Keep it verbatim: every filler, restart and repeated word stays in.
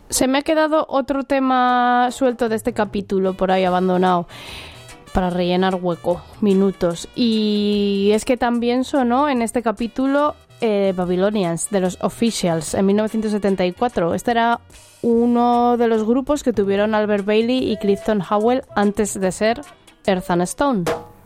Se me ha quedado otro tema suelto de este capítulo por ahí abandonado para rellenar hueco, minutos. Y es que también sonó en este capítulo eh, Babylonians, de los Officials, en mil novecientos setenta y cuatro. Este era uno de los grupos que tuvieron Albert Bailey y Clifton Howell antes de ser Earth and Stone.